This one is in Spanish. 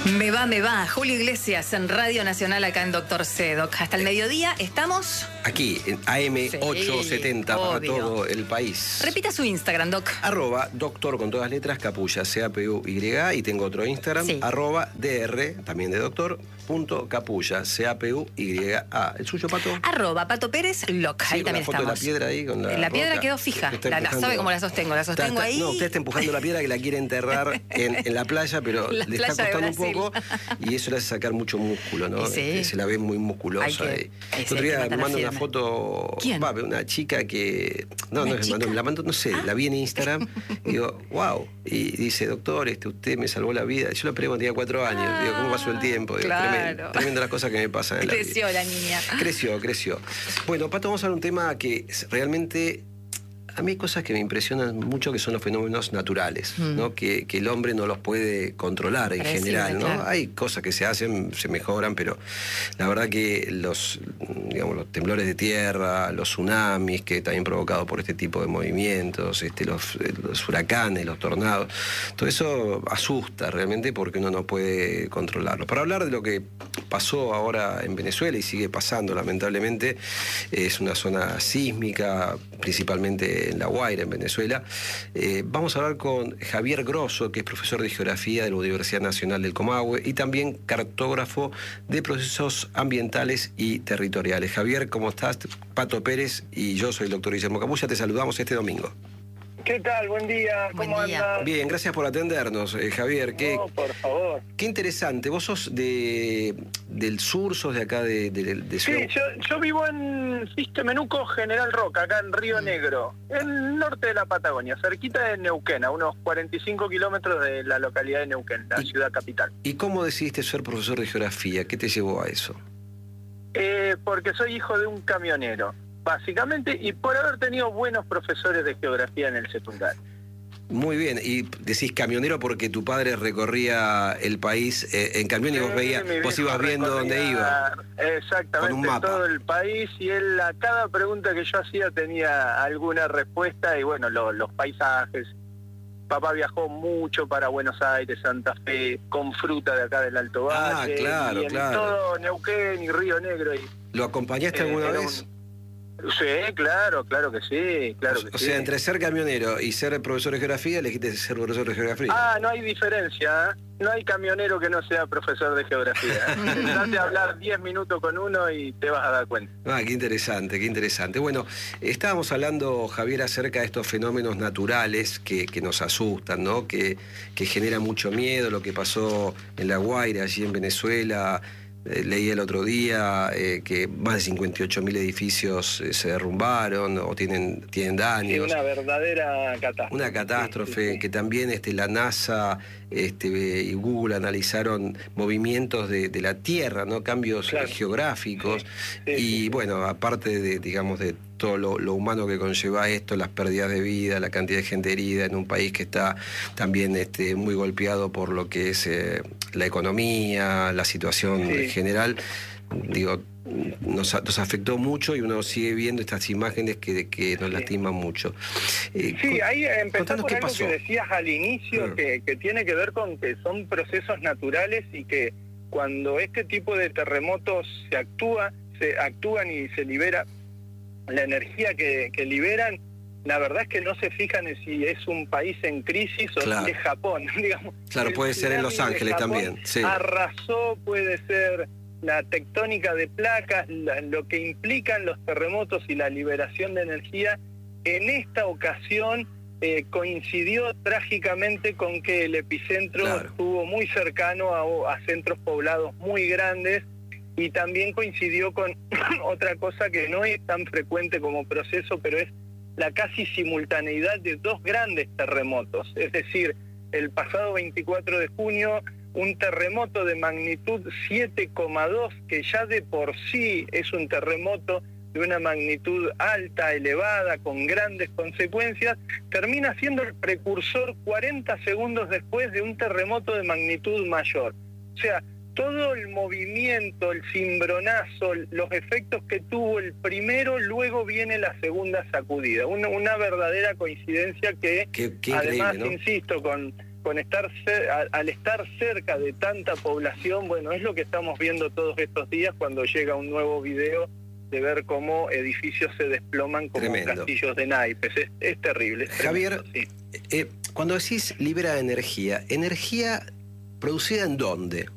Me va. Julio Iglesias en Radio Nacional acá en Doctor Cedoc. Hasta el mediodía estamos... Aquí, en AM Sí, 870 para obvio. todo el país. Repita su Instagram, Doc. @doctor con todas letras, Capulla, CAPUY. Y tengo otro Instagram, Sí. @dr, también de doctor, .capulla, CAPUYA. ¿El suyo, Pato? @Pato Pérez Loc. Sí, Ahí con también la foto estamos. de la piedra ahí. Con la piedra roca. quedó fija. Está La empujando. sabe cómo la sostengo. La sostengo ahí. No, usted está empujando la piedra que la quiere enterrar en la playa, pero La le está playa de costando un Brasil. poco y eso le hace sacar mucho músculo, ¿no? Y sí. Se la ve muy musculosa. Hay que- El ese otro hay que día me matarla manda una firme. foto, ¿Quién? una chica que... No, ¿Una no, chica? la mandó, no sé, la vi en Instagram y digo, wow. Y dice, doctor, usted me salvó la vida. Yo la esperé cuando tenía 4 años. Digo, ¿cómo pasó el tiempo? Digo, Claro. tremendo las cosas que me pasan en la vida. Creció la niña. Creció. Bueno, Pato, vamos a hablar de un tema que realmente... A mí hay cosas que me impresionan mucho que son los fenómenos naturales, ¿no? Que el hombre no los puede controlar en Predecible, general, ¿no? claro. Hay cosas que se hacen, se mejoran, pero la verdad que los temblores de tierra, los tsunamis, que también provocados por este tipo de movimientos, los huracanes, los tornados, todo eso asusta realmente porque uno no puede controlarlo. Para hablar de lo que pasó ahora en Venezuela y sigue pasando lamentablemente, es una zona sísmica, principalmente en La Guaira, en Venezuela. Vamos a hablar con Javier Grosso, que es profesor de Geografía de la Universidad Nacional del Comahue y también cartógrafo de procesos ambientales y territoriales. Javier, ¿cómo estás? Pato Pérez y yo soy el doctor Guillermo Capulla. Te saludamos este domingo. ¿Qué tal? Buen día. ¿Cómo Buen día. andas? Bien, gracias por atendernos, Javier. No, por favor. Qué interesante. Vos sos del sur, sos de acá de Ciudad... Sí, yo vivo en Menuco, General Roca, acá en Río Negro, en el norte de la Patagonia, cerquita de Neuquén, a unos 45 kilómetros de la localidad de Neuquén, la ciudad capital. ¿Y cómo decidiste ser profesor de geografía? ¿Qué te llevó a eso? Porque soy hijo de un camionero, básicamente, y por haber tenido buenos profesores de geografía en el secundario. Muy bien, y decís camionero porque tu padre recorría el país en camión y vos Mi ibas viejo viendo dónde iba. Exactamente, con un mapa. todo el país, y él a cada pregunta que yo hacía tenía alguna respuesta, y bueno, los paisajes. Papá viajó mucho para Buenos Aires, Santa Fe, con fruta de acá del Alto Valle, claro, y en todo Neuquén y Río Negro. Y, ¿Lo acompañaste alguna era vez? Sí, claro que sí, O sea, entre ser camionero y ser profesor de geografía, elegiste ser profesor de geografía. Ah, no hay diferencia, ¿eh? No hay camionero que no sea profesor de geografía. Trate a hablar 10 minutos con uno y te vas a dar cuenta. Qué interesante, qué interesante. Bueno, estábamos hablando, Javier, acerca de estos fenómenos naturales que nos asustan, ¿no? Que generan mucho miedo, lo que pasó en La Guaira, allí en Venezuela. Leí el otro día que más de 58.000 edificios se derrumbaron o tienen daños. Sí, una verdadera catástrofe. Una catástrofe, sí. que también la NASA y Google analizaron movimientos de la Tierra, ¿no? Cambios geográficos. Y bueno, aparte de todo lo humano que conlleva esto, las pérdidas de vida, la cantidad de gente herida en un país que está también muy golpeado por lo que es la economía, la situación general, nos afectó mucho y uno sigue viendo estas imágenes que nos lastiman mucho. Sí, ahí empezó por qué algo pasó. que decías al inicio, que tiene que ver con que son procesos naturales y que cuando este tipo de terremotos se actúan y se libera la energía que liberan, la verdad es que no se fijan en si es un país en crisis o si es Japón, digamos. Claro, puede ser en Los Ángeles también. Sí. Arrasó, puede ser la tectónica de placas, lo que implican los terremotos y la liberación de energía. En esta ocasión coincidió trágicamente con que el epicentro estuvo muy cercano a centros poblados muy grandes, y también coincidió con otra cosa que no es tan frecuente como proceso, pero es la casi simultaneidad de dos grandes terremotos. Es decir, el pasado 24 de junio, un terremoto de magnitud 7,2, que ya de por sí es un terremoto de una magnitud alta, elevada, con grandes consecuencias, termina siendo el precursor 40 segundos después de un terremoto de magnitud mayor. O sea, todo el movimiento, el cimbronazo, los efectos que tuvo el primero, luego viene la segunda sacudida. Una verdadera coincidencia que además, ¿no? insisto, con al estar cerca de tanta población, bueno, es lo que estamos viendo todos estos días cuando llega un nuevo video de ver cómo edificios se desploman como Tremendo. castillos de naipes. Es terrible. Javier, tremendo, sí. cuando decís libera energía, ¿energía producida en dónde?